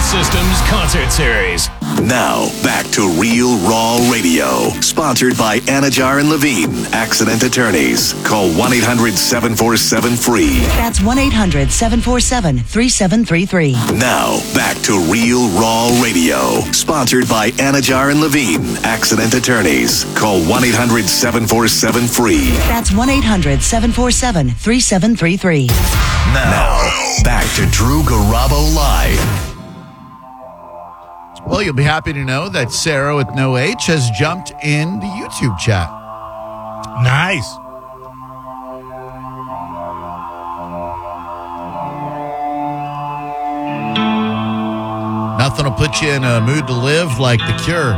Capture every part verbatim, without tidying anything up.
Systems Concert Series. Now, back to Real Raw Radio. Sponsored by Anajar and Levine, Accident Attorneys. Call one eight hundred seven four seven free. That's one eight hundred seven four seven three seven three three. Now, back to Real Raw Radio. Sponsored by Anajar and Levine, Accident Attorneys. Call one eight hundred seven four seven free. That's one eight hundred seven four seven three seven three three. Now, back to Drew Garabo Live. Well, you'll be happy to know that Sarah with no H has jumped in the YouTube chat. Nice. Nothing will put you in a mood to live like The Cure.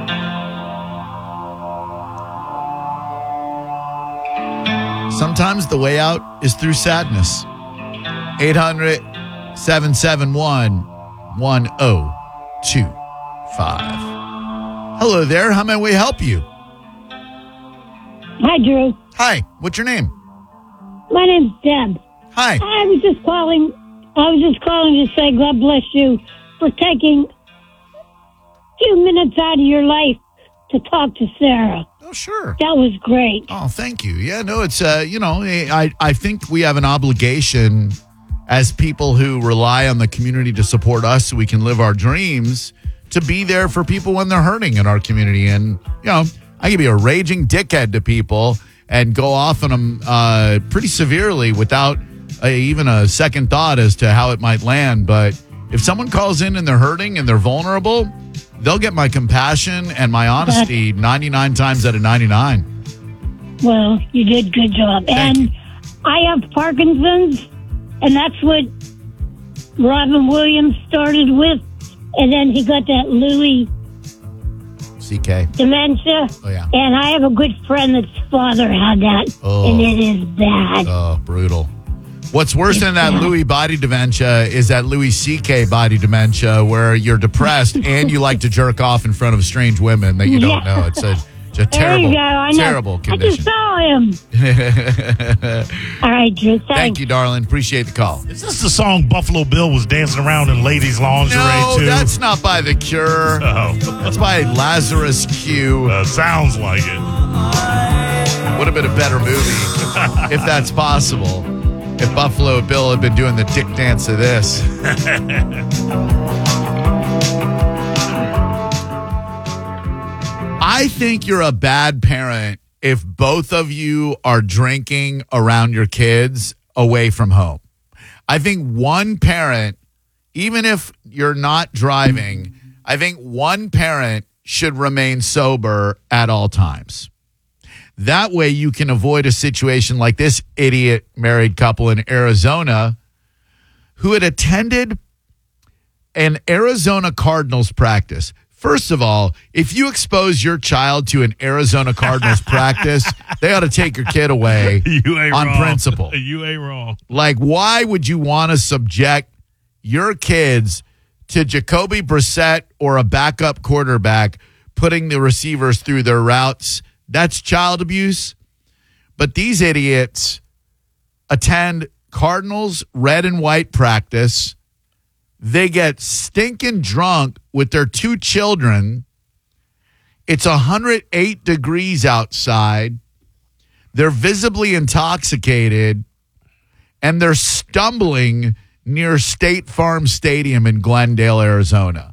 Sometimes the way out is through sadness. eight hundred seven seven one one oh two five. Hello there. How may we help you? Hi, Drew. Hi. What's your name? My name's Deb. Hi. I was just calling. I was just calling to say God bless you for taking a few minutes out of your life to talk to Sarah. Oh, sure. That was great. Oh, thank you. Yeah, no, it's, uh, you know, I, I think we have an obligation as people who rely on the community to support us so we can live our dreams to be there for people when they're hurting in our community. And, you know, I can be a raging dickhead to people and go off on them uh, pretty severely without a, even a second thought as to how it might land. But if someone calls in and they're hurting and they're vulnerable, they'll get my compassion and my honesty ninety-nine times out of ninety-nine. Well, you did a good job. Thank and you. I have Parkinson's, and that's what Robin Williams started with. And then he got that Louis C K. dementia. Oh, yeah. And I have a good friend that's father had that, Oh. and it is bad. Oh, brutal. What's worse than that Louis body dementia is that Louis C K body dementia where you're depressed and you like to jerk off in front of strange women that you don't Yeah. know. It's a, it's a There terrible, you go. I know. terrible I condition. just saw him. All right, Drew. Thanks. Thank you, darling. Appreciate the call. Is this the song Buffalo Bill was dancing around in ladies' lingerie No, too? that's not by The Cure. Oh. That's by Lazarus Q. Uh, sounds like it. Would have been a better movie if that's possible. If Buffalo Bill had been doing the dick dance of this. I think you're a bad parent if both of you are drinking around your kids away from home. I think one parent, even if you're not driving, I think one parent should remain sober at all times. That way you can avoid a situation like this idiot married couple in Arizona who had attended an Arizona Cardinals practice. First of all, if you expose your child to an Arizona Cardinals practice, they ought to take your kid away You ain't on wrong. principle. You ain't wrong. Like, why would you want to subject your kids to Jacoby Brissett or a backup quarterback putting the receivers through their routes? That's child abuse. But these idiots attend Cardinals red and white practice. They get stinking drunk with their two children. It's one hundred eight degrees outside. They're visibly intoxicated, and they're stumbling near State Farm Stadium in Glendale, Arizona.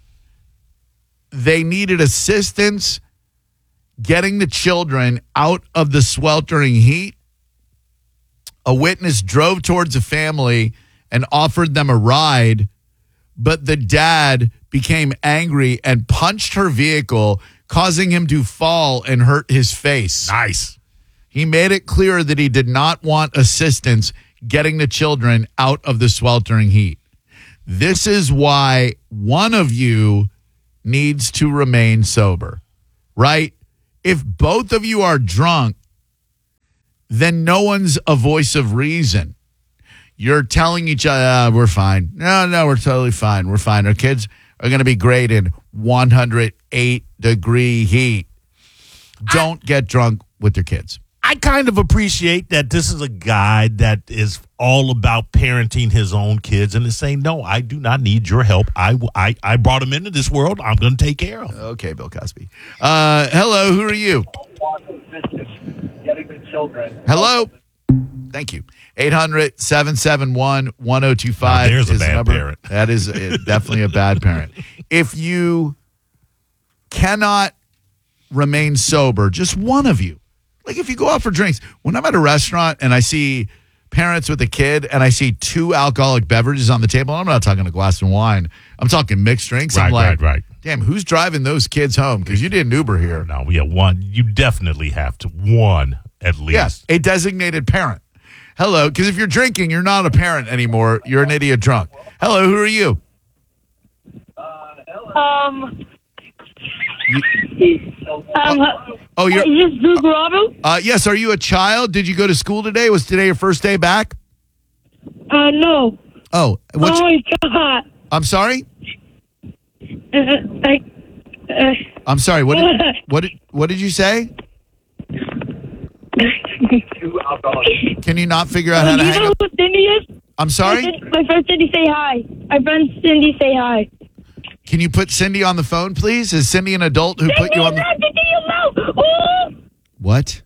They needed assistance getting the children out of the sweltering heat. A witness drove towards a family and offered them a ride, but the dad became angry and punched her vehicle, causing him to fall and hurt his face. Nice. He made it clear that he did not want assistance getting the children out of the sweltering heat. This is why one of you needs to remain sober, right? If both of you are drunk, then no one's a voice of reason. You're telling each other, ah, we're fine. No, no, we're totally fine. We're fine. Our kids are going to be great in one hundred eight degree heat. Don't I, get drunk with your kids. I I kind of appreciate that this is a guy that is all about parenting his own kids and is saying, no, I do not need your help. I, I, I brought him into this world. I'm going to take care of him. Okay, Bill Cosby. Uh, hello, who are you? Hello? Thank you. eight hundred, seven seven one, one oh two five. Now, there's a is the bad number. parent. That is uh, definitely a bad parent. If you cannot remain sober, just one of you. Like if you go out for drinks, when I'm at a restaurant and I see parents with a kid and I see two alcoholic beverages on the table, I'm not talking a glass of wine. I'm talking mixed drinks. Right, I'm like, right, right. Damn, who's driving those kids home? Because you didn't Uber here. No, we have one. You definitely have to. One, at least. Yes, a designated parent. Hello, because if you're drinking, you're not a parent anymore. You're an idiot drunk. Hello, who are you? Um. um Oh, you're. is this Drew Garabo? Uh, yes, are you a child? Did you go to school today? Was today your first day back? Uh, no. Oh, what's, Oh my God. I'm sorry. Uh, I, uh, I'm sorry. What did, what did, what did you say? Can you not figure out how to you hang know up? who Cindy is? I'm sorry. My friend Cindy, say hi. My friend Cindy, say hi. Can you put Cindy on the phone, please? Is Cindy an adult who put you on the? Cindy, you know? Oh! What?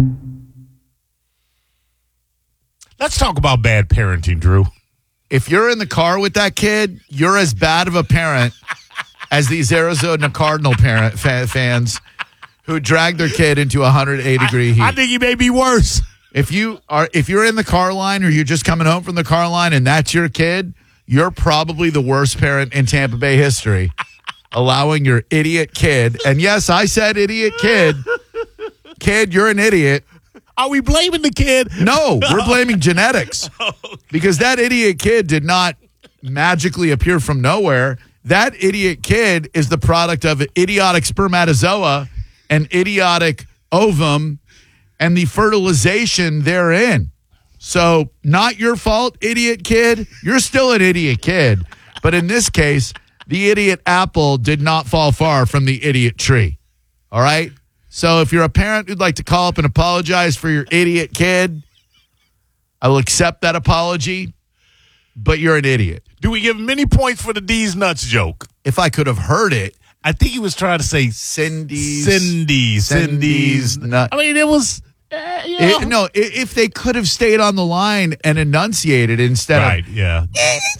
Let's talk about bad parenting, Drew. If you're in the car with that kid, you're as bad of a parent as these Arizona Cardinal parent fa- fans who dragged their kid into one hundred eight degree heat. I think he may be worse. If you are, if you're in the car line or you're just coming home from the car line and that's your kid, you're probably the worst parent in Tampa Bay history, allowing your idiot kid. And yes, I said idiot kid. Kid, you're an idiot. Are we blaming the kid? No, we're blaming genetics because that idiot kid did not magically appear from nowhere. That idiot kid is the product of idiotic spermatozoa and idiotic ovum and the fertilization therein. So not your fault, idiot kid. You're still an idiot kid. But in this case, the idiot apple did not fall far from the idiot tree. All right? So if you're a parent who'd like to call up and apologize for your idiot kid, I will accept that apology, but you're an idiot. Do we give him any points for the D's nuts joke? If I could have heard it, I think he was trying to say Cindy's. Cindy, Cindy's Cindy's. nut. I mean, it was, uh, you know. It, no, i- if they could have stayed on the line and enunciated instead Right, of yeah.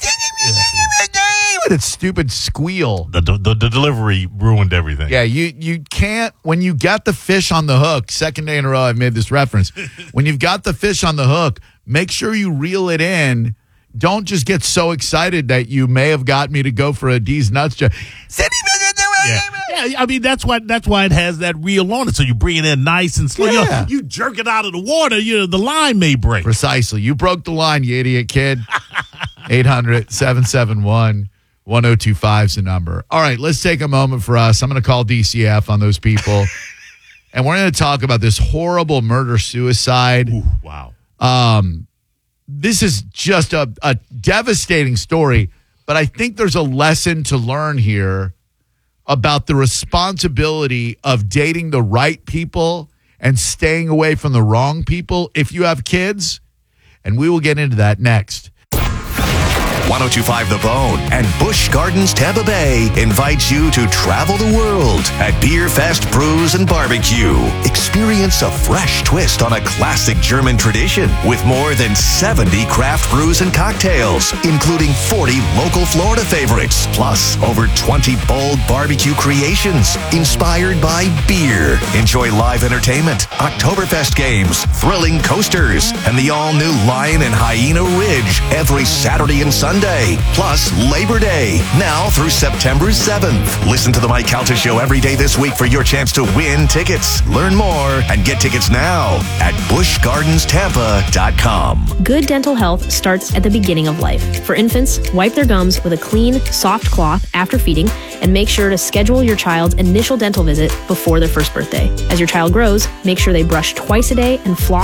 that stupid squeal. The, the, the delivery ruined everything. Yeah, you you can't, when you got the fish on the hook, second day in a row I've made this reference. When you've got the fish on the hook, make sure you reel it in. Don't just get so excited that you may have got me to go for a D's nuts joke. Yeah. yeah, I mean that's why that's why it has that reel on it. So you bring it in nice and slow. Yeah. You, you jerk it out of the water, you know, the line may break. Precisely. You broke the line, you idiot kid. eight hundred, seven seven one, one oh two five is the number. All right, let's take a moment for us. I'm going to call D C F on those people. And we're going to talk about this horrible murder-suicide. Ooh, wow. Um, this is just a, a devastating story, but I think there's a lesson to learn here about the responsibility of dating the right people and staying away from the wrong people if you have kids. And we will get into that next. one oh two five The Bone and Busch Gardens Tampa Bay invites you to travel the world at Beer Fest Brews and Barbecue. Experience a fresh twist on a classic German tradition with more than seventy craft brews and cocktails, including forty local Florida favorites, plus over twenty bold barbecue creations inspired by beer. Enjoy live entertainment, Oktoberfest games, thrilling coasters, and the all-new Lion and Hyena Ridge every Saturday and Sunday. Plus Labor Day, now through September seventh. Listen to the Mike Calta Show every day this week for your chance to win tickets. Learn more and get tickets now at busch gardens tampa dot com. Good dental health starts at the beginning of life. For infants, wipe their gums with a clean, soft cloth after feeding, and make sure to schedule your child's initial dental visit before their first birthday. As your child grows, make sure they brush twice a day and floss